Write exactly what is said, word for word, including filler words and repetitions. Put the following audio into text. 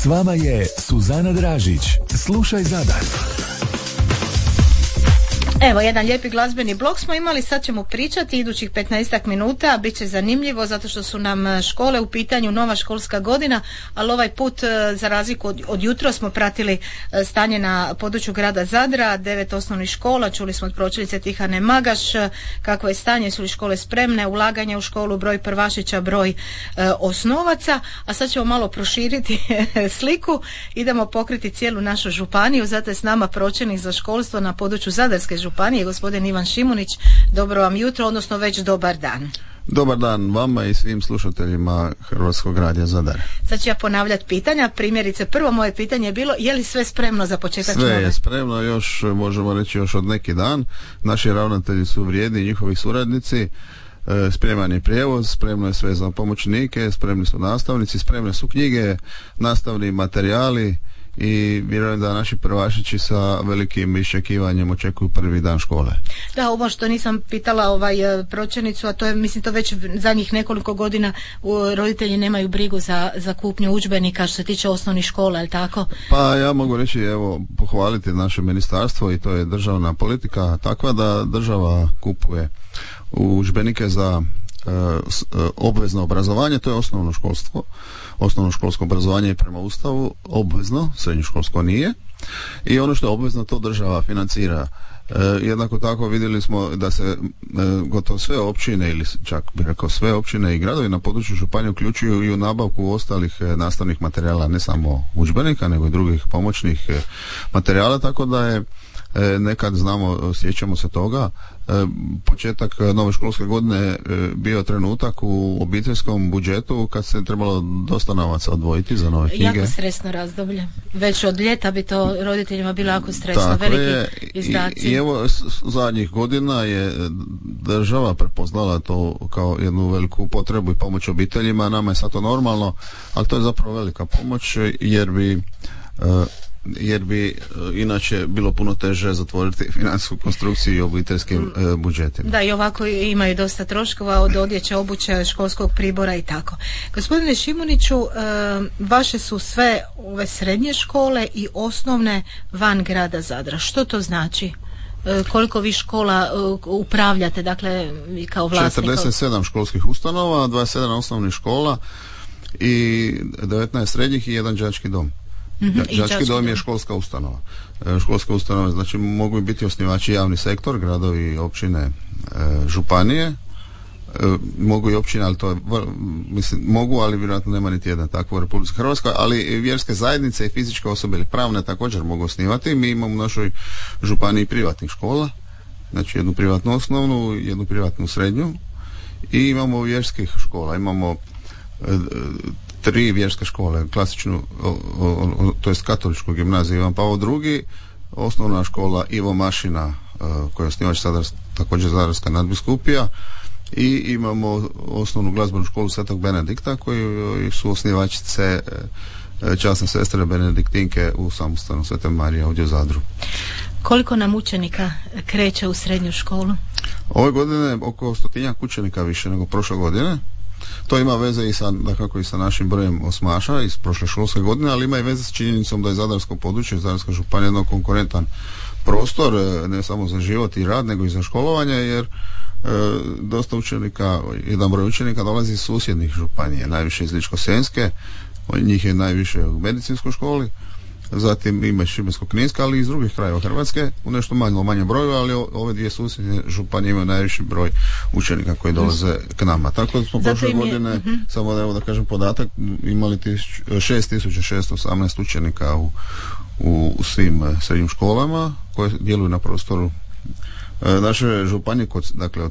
vama je Suzana Dražić. Slušaj Zadar. Evo, jedan lijepi glazbeni blok smo imali, sad ćemo pričati idućih petnaestak minuta, bit će zanimljivo zato što su nam škole u pitanju, nova školska godina, ali ovaj put za razliku od, od jutro smo pratili stanje na području grada Zadra, devet osnovnih škola, čuli smo od pročeljice Tihane Magaš kakvo je stanje, su li škole spremne, ulaganje u školu, broj prvašića, broj e, osnovaca, a sad ćemo malo proširiti sliku, idemo pokriti cijelu našu županiju, zato je s nama pročelnik za školstvo na području Zadarske županije, županije, gospodin Ivan Šimunić. Dobro vam jutro, odnosno već dobar dan. Dobar dan vama i svim slušateljima Hrvatskog radija Zadar. Sad ću ja ponavljati pitanja. Primjerice, prvo moje pitanje je bilo, je li sve spremno za početak sve nove? Sve je spremno, još možemo reći još od neki dan. Naši ravnatelji su vrijedni, njihovi suradnici. Spreman je prijevoz, spremno je sve za pomoćnike, spremni su nastavnici, spremne su knjige, nastavni materijali i vjerujem da naši prvašići sa velikim iščekivanjem očekuju prvi dan škole. Da, ovo što nisam pitala ovaj pročelnicu, a to je, mislim, to već zadnjih nekoliko godina u, roditelji nemaju brigu za, za kupnju udžbenika što se tiče osnovnih škola, je li tako? Pa ja mogu reći, evo, pohvaliti naše ministarstvo i to je državna politika takva da država kupuje udžbenike za e, s, e, obvezno obrazovanje, to je osnovno školstvo. Osnovno školsko obrazovanje je prema Ustavu obvezno, srednjoškolsko nije. I ono što je obvezno, to država financira. E, jednako tako vidjeli smo da se e, gotovo sve općine ili čak bih rekao sve općine i gradovi na području županije uključuju i u nabavku ostalih e, nastavnih materijala, ne samo udžbenika nego i drugih pomoćnih e, materijala, tako da je e, nekad znamo, sjećamo se toga, početak nove školske godine bio trenutak u obiteljskom budžetu kad se trebalo dosta novaca odvojiti za nove knjige. Jako stresno razdoblje. Već od ljeta bi to roditeljima bilo jako stresno. Tako veliki je. izdaci. I, i evo zadnjih godina je država prepoznala to kao jednu veliku potrebu i pomoć obiteljima. Nama je sad to normalno, ali to je zapravo velika pomoć jer bi uh, jer bi uh, inače bilo puno teže zatvoriti financijsku konstrukciju i obiteljskim uh, budžetima. Da, i ovako imaju dosta troškova od odjeće, obuće, školskog pribora i tako. Gospodine Šimuniću, uh, vaše su sve ove srednje škole i osnovne van grada Zadra. Što to znači? Uh, koliko vi škola uh, upravljate, dakle, kao vlasnik? četrdeset sedam školskih ustanova, dvadeset sedam osnovnih škola i devetnaest srednjih i jedan đački dom. Mm-hmm. Đački dom je školska ustanova. E, školska ustanova, znači mogu biti osnivači javni sektor, gradovi, općine, e, županije, e, mogu i općine, ali to je, mislim, mogu, ali vjerojatno nema niti jedna takva u Republici Hrvatskoj, ali vjerske zajednice i fizičke osobe ili pravne također mogu osnivati. Mi imamo u našoj županiji privatnih škola, znači jednu privatnu osnovnu, jednu privatnu srednju i imamo vjerskih škola, imamo e, tri vjerske škole, klasičnu, o, o, o, to jest katoličku gimnaziju Ivan Pavao drugi, osnovna škola Ivo Mašina, o, koja je osnivač Zadar, također Zadarska nadbiskupija, i imamo osnovnu glazbenu školu Svetog Benedikta koji su osnivačice časne sestre Benediktinke u samostanu Svete Marije ovdje u Zadru. Koliko nam učenika kreće u srednju školu? Ove godine oko stotinjak učenika više nego prošle godine. To ima veze i sa, dakako, i sa našim brojem osmaša iz prošle školske godine, ali ima i veze s činjenicom da je Zadarsko područje, Zadarska županija jedno konkurentan prostor, ne samo za život i rad, nego i za školovanje, jer e, dosta učenika, jedan broj učenika dolazi iz susjednih županija, najviše iz Ličko-senjske, njih je najviše u medicinskoj školi, zatim ima Šibensko-kninska, ali i iz drugih krajeva Hrvatske, u nešto manjem manjem broju, ali ove dvije susjedne županije imaju najviši broj učenika koji dolaze k nama. Tako da smo prošle godine, je, uh-huh. samo da, evo da kažem podatak, imali šest tisuća šesto osamnaest učenika u, u, u svim srednjim školama koje djeluju na prostoru naše županije, dakle od